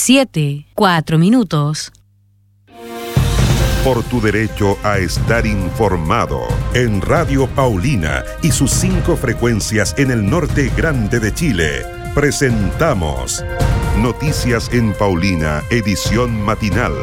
7:04. Por tu derecho a estar informado. En Radio Paulina y sus 5 frecuencias en el norte grande de Chile. Presentamos Noticias en Paulina, edición matinal.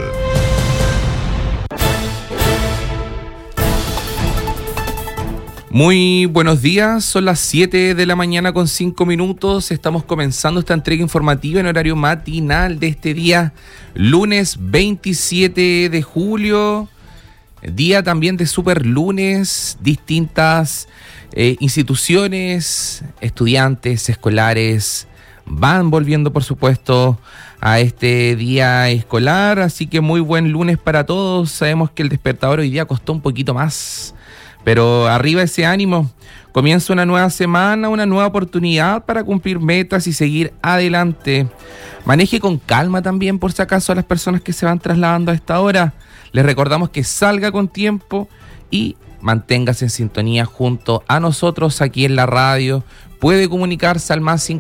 Muy buenos días, son las 7 de la mañana con 5 minutos. Estamos comenzando esta entrega informativa en horario matinal de este día, lunes 27 de julio, día también de super lunes. Distintas instituciones, estudiantes, escolares van volviendo, por supuesto, a este día escolar, así que muy buen lunes para todos. Sabemos que el despertador hoy día costó un poquito más, pero arriba ese ánimo. Comienza una nueva semana, una nueva oportunidad para cumplir metas y seguir adelante. Maneje con calma también, por si acaso, a las personas que se van trasladando a esta hora. Les recordamos que salga con tiempo y manténgase en sintonía junto a nosotros aquí en la radio. Puede comunicarse al más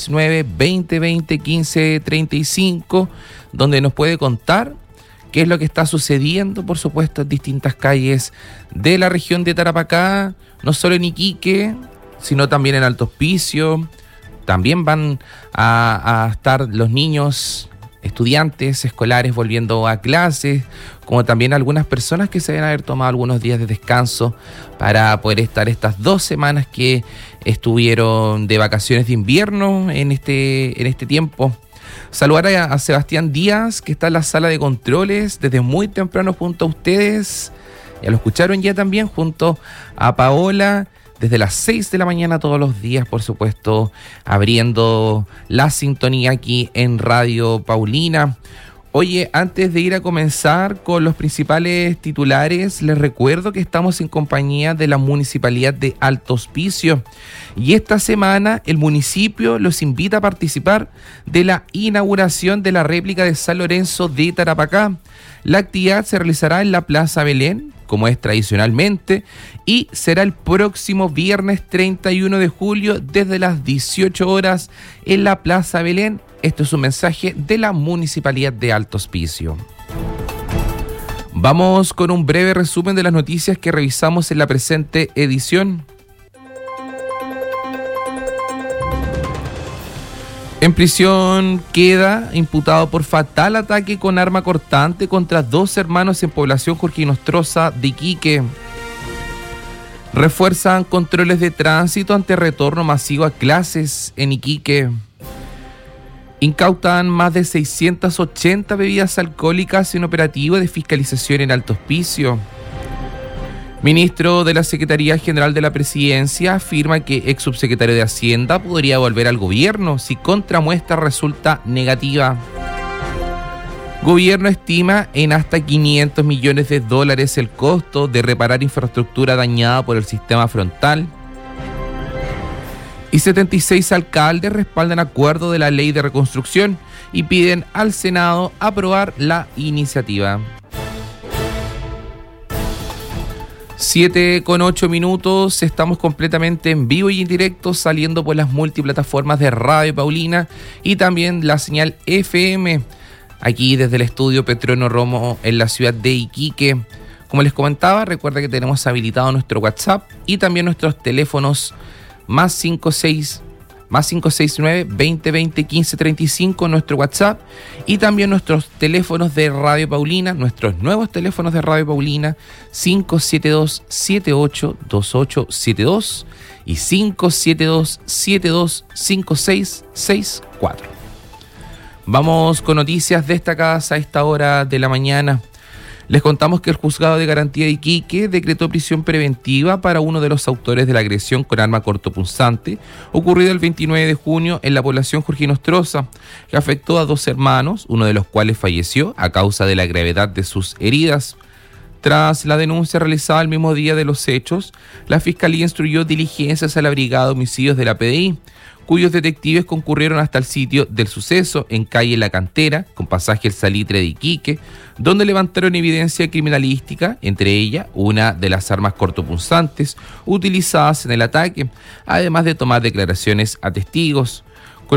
569-2020-1535, donde nos puede contar qué es lo que está sucediendo, por supuesto, en distintas calles de la región de Tarapacá, no solo en Iquique, sino también en Alto Hospicio. También van a estar los niños, estudiantes, escolares volviendo a clases, como también algunas personas que se deben haber tomado algunos días de descanso para poder estar estas 2 semanas que estuvieron de vacaciones de invierno en este tiempo. Saludar a Sebastián Díaz, que está en la sala de controles desde muy temprano junto a ustedes. Ya lo escucharon ya también, junto a Paola, desde las 6 de la mañana todos los días, por supuesto, abriendo la sintonía aquí en Radio Paulina. Oye, antes de ir a comenzar con los principales titulares, les recuerdo que estamos en compañía de la Municipalidad de Alto Hospicio. Y esta semana el municipio los invita a participar de la inauguración de la réplica de San Lorenzo de Tarapacá. La actividad se realizará en la Plaza Belén, como es tradicionalmente, y será el próximo viernes 31 de julio desde las 18 horas en la Plaza Belén. Esto es un mensaje de la Municipalidad de Alto Hospicio. Vamos con un breve resumen de las noticias que revisamos en la presente edición. En prisión queda imputado por fatal ataque con arma cortante contra 2 hermanos en población Jorge Nostroza de Iquique. Refuerzan controles de tránsito ante retorno masivo a clases en Iquique. Incautan más de 680 bebidas alcohólicas en operativo de fiscalización en Alto Hospicio. Ministro de la Secretaría General de la Presidencia afirma que ex subsecretario de Hacienda podría volver al gobierno si contramuestra resulta negativa. Gobierno estima en hasta $500 millones el costo de reparar infraestructura dañada por el sistema frontal. Y 76 alcaldes respaldan acuerdo de la ley de reconstrucción y piden al Senado aprobar la iniciativa. 7:08, estamos completamente en vivo y en directo, saliendo por las multiplataformas de Radio Paulina y también la señal FM, aquí desde el estudio Petrono Romo en la ciudad de Iquique. Como les comentaba, recuerda que tenemos habilitado nuestro WhatsApp y también nuestros teléfonos más 569-2020-1535, nuestro WhatsApp, y también nuestros teléfonos de Radio Paulina, nuestros nuevos teléfonos de Radio Paulina, 572-782872 y 572-725664. Vamos con noticias destacadas a esta hora de la mañana. Les contamos que el Juzgado de Garantía de Iquique decretó prisión preventiva para uno de los autores de la agresión con arma cortopunzante ocurrida el 29 de junio en la población Jorge Nostroza, que afectó a 2 hermanos, uno de los cuales falleció a causa de la gravedad de sus heridas. Tras la denuncia realizada el mismo día de los hechos, la Fiscalía instruyó diligencias a la Brigada de Homicidios de la PDI, cuyos detectives concurrieron hasta el sitio del suceso en calle La Cantera, con pasaje El Salitre de Iquique, donde levantaron evidencia criminalística, entre ellas una de las armas cortopunzantes utilizadas en el ataque, además de tomar declaraciones a testigos.